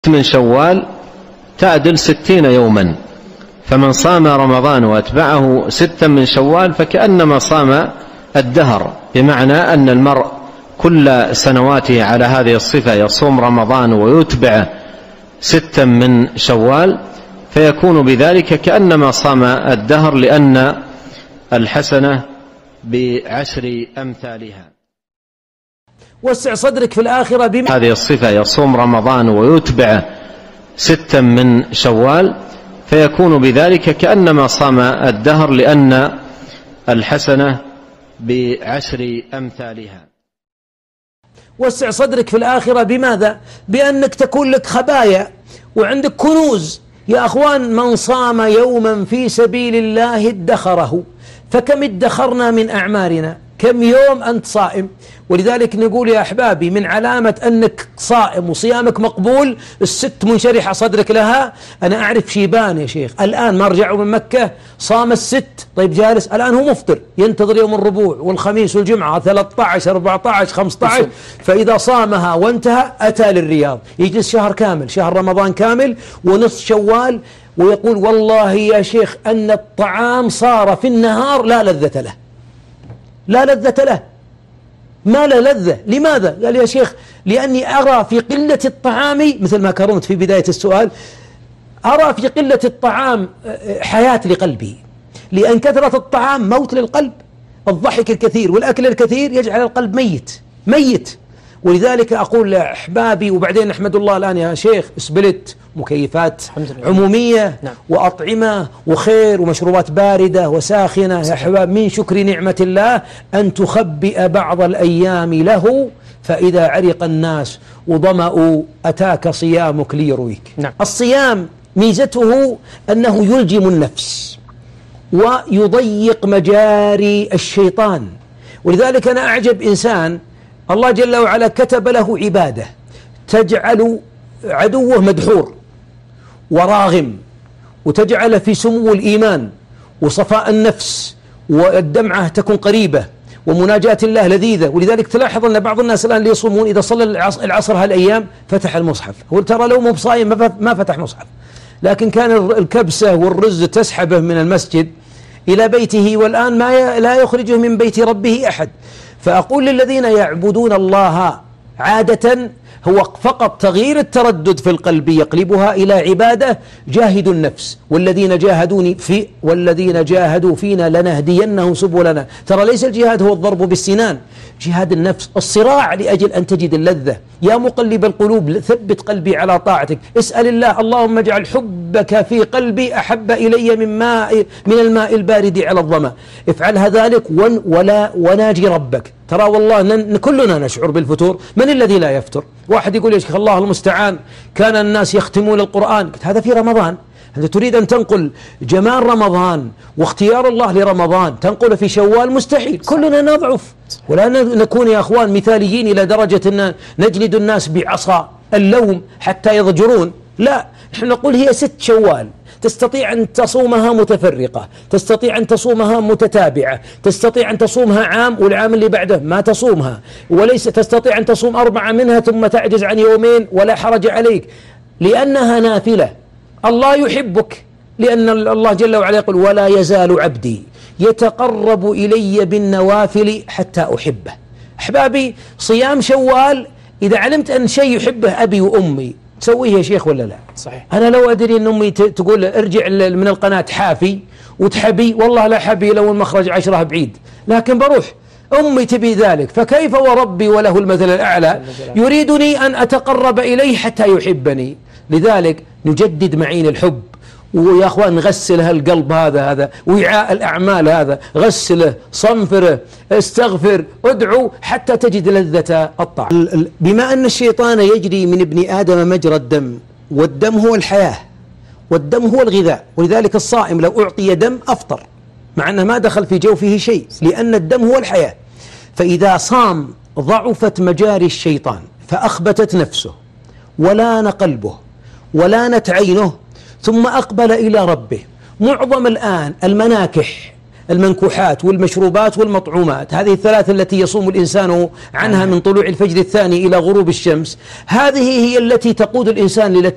من شوال تعدل 60 يوما، فمن صام رمضان وأتبعه 6 من شوال فكأنما صام الدهر، بمعنى أن المرء كل سنواته على هذه الصفة يصوم رمضان ويتبع 6 من شوال، فيكون بذلك كأنما صام الدهر، لأن الحسنة ب10 أمثالها. وسع صدرك في الآخرة هذه الصفة يصوم رمضان ويتبع 6 من شوال، فيكون بذلك كأنما صام الدهر، لأن الحسنة ب10 أمثالها. وسع صدرك في الآخرة بماذا؟ بأنك تكون لك خبايا وعندك كنوز. يا أخوان، من صام يوما في سبيل الله ادخره، فكم ادخرنا من أعمارنا؟ كم يوم أنت صائم؟ ولذلك نقول يا أحبابي، من علامة أنك صائم وصيامك مقبول الست منشرحة صدرك لها. أنا أعرف شيبان يا شيخ الآن ما رجعوا من مكة، صام الست، طيب جالس الآن هو مفطر، ينتظر يوم الربوع والخميس والجمعة 13 14 15، فإذا صامها وانتهى أتى للرياض، يجلس شهر كامل، شهر رمضان كامل ونصف شوال، ويقول والله يا شيخ أن الطعام صار في النهار لا لذة له، لا لذة له، ما لا لذة. لماذا؟ قال يا شيخ لأني أرى في قلة الطعام، مثل ما كرمت في بداية السؤال، أرى في قلة الطعام حياة لقلبي، لأن كثرة الطعام موت للقلب. الضحك الكثير والأكل الكثير يجعل القلب ميت. ولذلك أقول لأحبابي، وبعدين نحمد الله الآن يا شيخ اسبلت مكيفات عمومية، نعم، وأطعمة وخير ومشروبات باردة وساخنة. يا أحباب، من شكر نعمة الله أن تخبئ بعض الأيام له، فإذا عرق الناس وظمأوا أتاك صيامك ليرويك. نعم. الصيام ميزته أنه يلجم النفس ويضيق مجاري الشيطان. ولذلك أنا أعجب إنسان الله جل وعلا كتب له عبادة تجعل عدوه مدحور وراغم، وتجعل في سمو الإيمان وصفاء النفس، والدمعة تكون قريبة، ومناجاة الله لذيذة. ولذلك تلاحظ أن بعض الناس الآن اللي يصومون إذا صلى العصر هالأيام فتح المصحف، هو ترى لو مو بصايم ما فتح مصحف، لكن كان الكبسة والرز تسحبه من المسجد إلى بيته، والآن لا يخرجه من بيت ربه أحد. فأقول للذين يعبدون الله عادة هو فقط تغيير التردد في القلب يقلبها إلى عبادة، جاهدوا النفس، والذين جاهدوا فينا لنهدينهم سبلنا. ترى ليس الجهاد هو الضرب بالسنان، جهاد النفس، الصراع لأجل أن تجد اللذة. يا مقلب القلوب ثبت قلبي على طاعتك. اسأل الله اللهم اجعل حبك في قلبي أحب إلي من الماء البارد على الظما. افعلها ذلك وناجي ربك. ترى والله كلنا نشعر بالفتور، من الذي لا يفتر؟ واحد يقول يا شيخ الله المستعان كان الناس يختمون القرآن، هذا في رمضان. أنت تريد أن تنقل جمال رمضان واختيار الله لرمضان تنقل في شوال؟ مستحيل، كلنا نضعف، ولا نكون يا أخوان مثاليين إلى درجة أن نجلد الناس بعصا اللوم حتى يضجرون. لا، نحن نقول هي 6 شوال، تستطيع أن تصومها متفرقة، تستطيع أن تصومها متتابعة، تستطيع أن تصومها عام والعام اللي بعده ما تصومها، وليس تستطيع أن تصوم 4 منها ثم تعجز عن يومين ولا حرج عليك، لأنها نافلة. الله يحبك، لأن الله جل وعلا يقول ولا يزال عبدي يتقرب إلي بالنوافل حتى أحبه. أحبابي، صيام شوال إذا علمت أن شيء يحبه أبي وأمي تسويه يا شيخ ولا لا؟ صحيح. أنا لو أدري أن أمي تقول ارجع من القناة حافي وتحبي، والله لا حبي لو المخرج 10 بعيد، لكن بروح. أمي تبي ذلك، فكيف وربي وله المثل الأعلى يريدني أن أتقرب إليه حتى يحبني. لذلك نجدد معين الحب، ويا أخوان نغسل هالقلب هذا وعاء الأعمال هذا، غسله، صنفره، استغفر، ادعو حتى تجد لذة الطعام. بما أن الشيطان يجري من ابن آدم مجرى الدم، والدم هو الحياة والدم هو الغذاء، ولذلك الصائم لو أعطي دم أفطر مع أنه ما دخل في جوفه شيء، لأن الدم هو الحياة. فإذا صام ضعفت مجاري الشيطان، فأخبتت نفسه ولان قلبه ولانت عينه، ثم أقبل إلى ربه. معظم الآن المناكح المنكوحات والمشروبات والمطعومات، هذه ال3 التي يصوم الإنسان عنها من طلوع الفجر الثاني إلى غروب الشمس، هذه هي التي تقود الإنسان